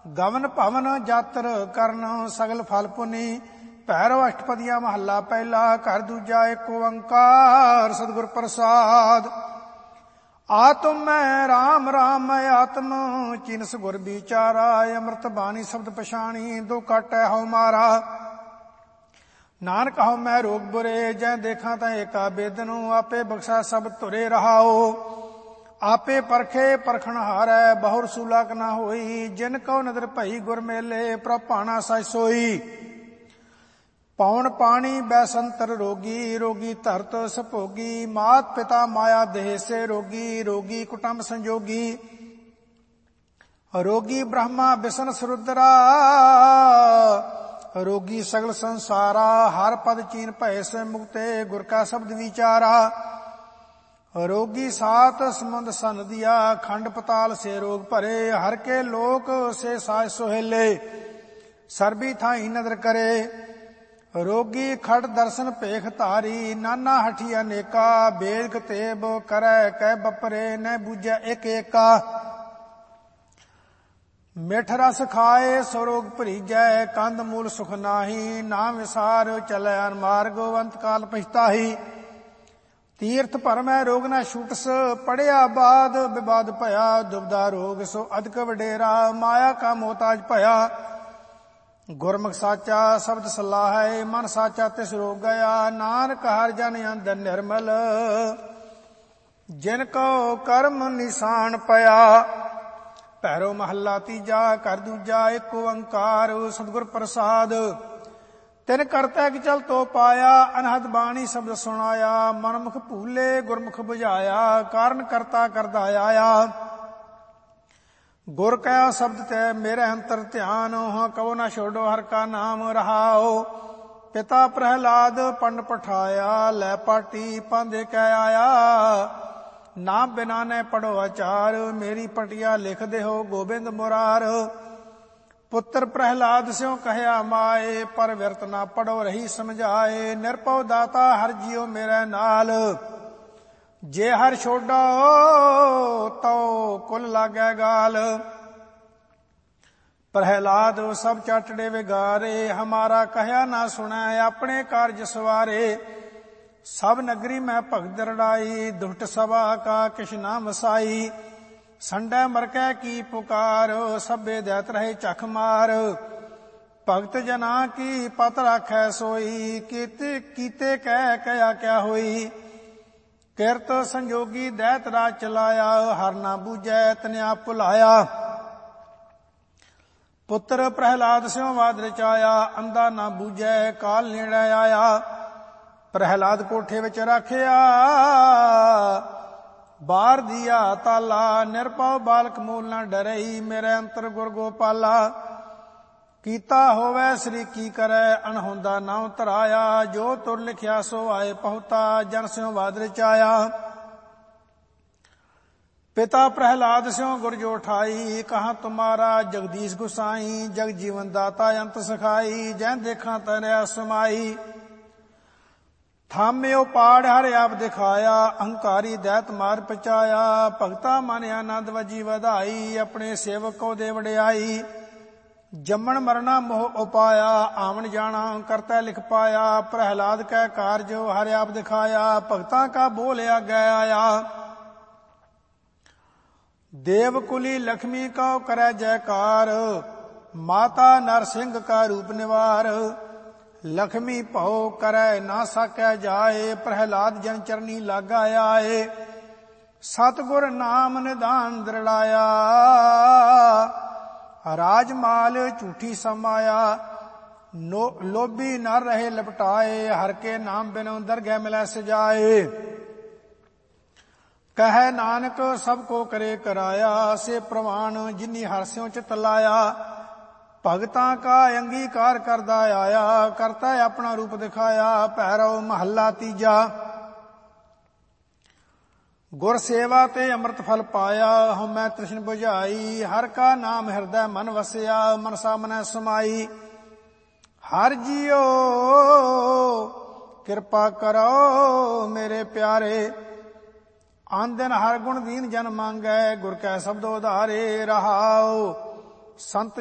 ਗਵਨ ਭਵਨ ਜਾਤਰ ਕਰਨ ਸਗਲ ਫਲ ਪੁਨੀ। ਭੈਰਵ ਅਸ਼ਟਪਦੀਆਂ ਮਹੱਲਾ ਪਹਿਲਾ। ਘਰ ਦੂਜਾ ਏਕ ਓੰਕਾਰ ਸਤਿਗੁਰ ਪ੍ਰਸਾਦ। ਆਤਮ ਮੈਂ ਰਾਮ ਰਾਮ ਮੈਂ ਆਤਮ ਚਿਨਸ ਗੁਰ ਵਿਚਾਰਾ। ਅੰਮ੍ਰਿਤ ਬਾਣੀ ਸ਼ਬਦ ਪਛਾਣੀ ਦੁਖ ਕਾਟੈ ਹਉ ਮਾਰਾ। ਨਾਨਕ ਹਉ ਮੈਂ ਰੋਗ ਬੁਰੇ ਜੈ ਦੇਖਾਂ ਤਾਂ ਏਕਾ ਬੇਦਨੁ। ਆਪੇ ਬਖਸ਼ਾ ਸਭ ਧੁਰੇ ਰਹਾਓ। ਆਪੇ ਪਰਖੇ ਪਰਖਣ ਹਾਰੈ ਬਹੁ ਰਸੂਲਾ ਕ ਨਾ ਹੋਈ। ਜਿਨ ਕਉ ਨਦਰ ਭਈ ਗੁਰ ਮੇਲੇ ਪ੍ਰਭ ਭਾਣਾ ਸਚ ਸੋਈ। ਪੌਣ ਪਾਣੀ ਬੈਸੰਤਰ ਰੋਗੀ ਰੋਗੀ ਧਰਤ ਸਭੋਗੀ। ਮਾਤ ਪਿਤਾ ਮਾਇਆ ਦੇਹ ਸੇ ਰੋਗੀ ਰੋਗੀ ਕੁਟੰਬ ਸੰਜੋਗੀ। ਰੋਗੀ ਬ੍ਰਹਮਾ ਬਿਸ਼ਨ ਸਰੁਦਰਾ ਰੋਗੀ ਸਗਲ ਸੰਸਾਰਾ। ਹਰ ਪਦ ਚੀਨ ਭੈ ਸੇ ਮੁਕਤੇ ਗੁਰ ਕਾ ਸ਼ਬਦ ਵਿਚਾਰਾ। ਰੋਗੀ ਸਾਤ ਸਮੁੰਦ ਸਨ ਦਿਆ ਖੰਡ ਪਤਾਲ ਸੇ ਰੋਗ ਭਰੇ। ਹਰ ਕੇ ਲੋਕ ਸੇ ਸਾਜ ਸੁਹੇਲੇ ਸਰਬੀ ਥਾਈ ਨਦਰ ਕਰੇ। ਰੋਗੀ ਖੜ ਦਰਸ਼ਨ ਭੇਖ ਧਾਰੀ ਨਾਨਾ ਹਠੀ ਅਨੇਕਾ। ਬੇਦ ਕਤੇਬ ਕਰੈ ਕਹਿ ਬਪਰੇ ਨ ਬੂਝੈ ਏਕ ਏਕਾ। ਮਿੱਠ ਰਸ ਖਾਏ ਸੋ ਰੋਗ ਭਰੀਜੈ ਕੰਦ ਮੂਲ ਸੁਖ ਨਾਹੀ। ਨਾਮ ਵਿਸਾਰ ਚਲੈ ਅਨਮਾਰਗ ਅੰਤ ਕਾਲ ਪਛਤਾਹੀ। ਤੀਰਥ ਭਰਮੈ ਰੋਗ ਨਾ ਛੂਟਸ ਪੜਿਆ ਬਾਦ ਵਿਵਾਦ ਭਇਆ। ਦੁਬਦਾ ਰੋਗ ਸੋ ਅਧਿਕ ਵਡੇਰਾ ਮਾਇਆ ਕਾ ਮੋਹਤਾਜ ਭਇਆ। ਗੁਰਮੁਖ ਸਾਚਾ ਸ਼ਬਦ ਸਲਾਹੈ ਮਨ ਸਾਚਾ ਤਿਸ ਰੋਗ ਗਿਆ। ਨਾਨਕ ਹਰਿ ਜਨ ਅੰਦਰ ਨਿਰਮਲ ਜਿਨ ਕੋ ਕਰਮ ਨਿਸ਼ਾਨ ਪਿਆ। ਭੈਰੋ ਮਹੱਲਾ ਤੀਜਾ। ਘਰ ਦੂਜਾ ਏਕ ਓੰਕਾਰ ਸਤਿਗੁਰ ਪ੍ਰਸਾਦ। ਤਿਨ ਕਰਤੈ ਕਿ ਚਲ ਤੋ ਪਾਇਆ ਅਨਹਦ ਬਾਣੀ ਸ਼ਬਦ ਸੁਣਾਇਆ। ਮਨਮੁਖ ਭੂਲੇ ਗੁਰਮੁਖ ਬੁਝਾਇਆ ਕਾਰਨ ਕਰਤਾ ਕਰਦਾ ਆਇਆ। ਗੁਰ ਕਾ ਸ਼ਬਦ ਤੈ ਮੇਰੇ ਅੰਤਰ ਧਿਆਨ ਹਾਂ ਕਉ ਨਾ ਛੋਡੋ ਹਰਿ ਕਾ ਨਾਮ ਰਹਾਓ। ਪਿਤਾ ਪ੍ਰਹਿਲਾਦ ਪੰਡ ਪਠਾਇਆ ਲੈ ਪਾਟੀ ਪਾਂਦੇ ਕਹਿ ਆਇਆ। ਨਾਮ ਬਿਨਾ ਨੇ ਪੜੋ ਆਚਾਰ ਮੇਰੀ ਪਟਿਆ ਲਿਖ ਦੇਹੋ ਗੋਬਿੰਦ ਮੁਰਾਰ। ਪੁੱਤਰ ਪ੍ਰਹਿਲਾਦ ਸਿਉ ਕਹਿਆ ਮਾਏ ਪਰ ਵਿਰਤ ਨਾ ਪੜੋ ਰਹੀ ਸਮਝਾਏ। ਨਿਰਭਉ ਦਾਤਾ ਹਰਿ ਜੀਉ ਮੇਰੇ ਨਾਲ ਜੇ ਹਰਿ ਛੋਡੋ ਤਉ ਕੁਲ ਲਾਗੈ ਗਾਲ। ਪ੍ਰਹਿਲਾਦ ਸਭ ਚਾਟੜੇ ਵਿਗਾਰੇ ਹਮਾਰਾ ਕਹਿਆ ਨਾ ਸੁਣੈ ਆਪਣੇ ਕਾਰਜ ਸਵਾਰੇ। ਸਭ ਨਗਰੀ ਮੈਂ ਭਗਤ ਰੜਾਈ ਦੁਸ਼ਟ ਸਭਾ ਕਾ ਕਿਛ ਨਾ ਵਸਾਈ। ਸੰਡੈ ਮਰਕੈ ਕੀ ਪੁਕਾਰ ਸਭੇ ਦੈਤ ਰਹੇ ਚਖ ਮਾਰ। ਭਗਤ ਜਨਾ ਕੀ ਪਤ ਰਾਖੈ ਸੋਈ ਕੀਤੇ ਕਹਿ ਕਹਿਆ ਕਿਆ ਹੋਈ। ਕਿਰਤ ਸੰਜੋਗੀ ਦੈਤ ਰਾਜ ਚਲਾਇਆ ਹਰ ਨਾ ਬੂਝੈ ਤਨਿਆ ਭੁਲਾਇਆ। ਪੁੱਤਰ ਪ੍ਰਹਿਲਾਦ ਸਿਉ ਵਾਦ ਰਚਾਇਆ ਅੰਧਾ ਨਾ ਬੂਝੈ ਕਾਲ ਨੇੜੇ ਆਇਆ। ਪ੍ਰਹਿਲਾਦ ਕੋਠੇ ਵਿੱਚ ਰਾਖਿਆ ਬਾਰ ਦੀਆ ਤਾਲਾ। ਨਿਰਭਉ ਬਾਲਕ ਮੂਲ ਨਾ ਡਰਈ ਮੇਰੇ ਅੰਤਰ ਗੁਰ ਗੋਪਾਲਾ। ਕੀਤਾ ਹੋਵੇ ਸ੍ਰੀ ਕੀ ਕਰੈ ਅਣਹੋਂਦਾ ਨਾਉ ਧਰਾਇਆ। ਜੋ ਤੁਰ ਲਿਖਿਆ ਸੋ ਆਏ ਪਹੁਤਾ ਜਨ ਸਿਉ ਵਾਦ ਰਚਾਇਆ। ਪਿਤਾ ਪ੍ਰਹਿਲਾਦ ਸਿਉ ਗੁਰ ਜੋ ਠਾਈ ਕਹਾਂ ਤੁਮਾਰਾ ਜਗਦੀਸ਼ ਗੁਸਾਈ। ਜਗ ਜੀਵਨ ਦਾਤਾ ਅੰਤ ਸਖਾਈ ਜੈ ਦੇਖਾਂ ਤਰਿਆ ਸਮਾਈ। ਥਾਮਿਓ ਪਾੜ ਹਰਿ ਆਪ ਦਿਖਾਇਆ ਅਹੰਕਾਰੀ ਦੈਤ ਮਾਰ ਪਚਾਇਆ। ਭਗਤਾ ਮਨ ਆਨੰਦ ਵਜੀ ਵਧਾਈ ਆਪਣੇ ਸੇਵਕ ਕੋ ਦੇ ਵਡਿਆਈ। ਜੰਮਣ ਮਰਨਾ ਮੋਹ ਉਪਾਇਆ ਆਵਣ ਜਾਣਾ ਕਰਤਾ ਲਿਖ ਪਾਇਆ। ਪ੍ਰਹਿਲਾਦ ਕੈ ਕਾਰਜ ਹਰਿ ਆਪ ਦਿਖਾਇਆ ਭਗਤਾਂ ਕਾ ਬੋਲ ਆਗੈ ਆਇਆ। ਦੇਵ ਕੁਲੀ ਲక్ష్ਮੀ ਕਉ ਕਰੈ ਜੈਕਾਰ ਮਾਤਾ ਨਰ ਸਿੰਘ ਕਾ ਰੂਪ ਨਿਵਾਰ। ਲక్ష్ਮੀ ਭਉ ਕਰੈ ਨਾ ਸਕੈ ਜਾਏ ਪ੍ਰਹਿਲਾਦ ਜਨ ਚਰਨੀ ਲਾਗਾ ਆਏ। ਸਤਿਗੁਰ ਨਾਮ ਨਿਧਾਨ ਦ੍ਰਿੜਾਇਆ ਰਾਜ ਮਾਲ ਝੂਠੀ ਸਮਾਇਆ। ਲੋਭੀ ਨਰ ਰਹੇ ਲਪਟਾਏ ਹਰ ਕੇ ਨਾਮ ਬਿਨੁ ਦਰਗਹਿ ਮਿਲੈ ਸਜਾਏ। ਕਹੈ ਨਾਨਕ ਸਭ ਕੋ ਕਰੇ ਕਰਾਇਆ ਸੇ ਪ੍ਰਵਾਨ ਜਿਨੀ ਹਰਿ ਸਿਉ ਚਿਤ ਲਾਇਆ। ਭਗਤਾਂ ਕਾ ਅੰਗੀਕਾਰ ਕਰਦਾ ਆਇਆ ਕਰਤਾ ਆਪਣਾ ਰੂਪ ਦਿਖਾਇਆ। ਭੈਰਵ ਮਹੱਲਾ ਤੀਜਾ। ਗੁਰ ਸੇਵਾ ਤੇ ਅੰਮ੍ਰਿਤ ਫਲ ਪਾਇਆ ਹਉਮੈ ਤ੍ਰਿਸ਼ਨ ਬੁਝਾਈ। ਹਰਿ ਕਾ ਨਾਮ ਹਿਰਦੈ ਮਨ ਵਸਿਆ ਮਨਸਾ ਮਨੈ ਸਮਾਈ। ਹਰਿ ਜੀਓ ਕਿਰਪਾ ਕਰੋ ਮੇਰੇ ਪਿਆਰੇ। ਆਨ ਦਿਨ ਹਰ ਗੁਣ ਦੀਨ ਜਨ ਮੰਗੈ ਗੁਰ ਕੈ ਸ਼ਬਦ ਉਧਾਰੇ ਰਹਾਉ। ਸੰਤ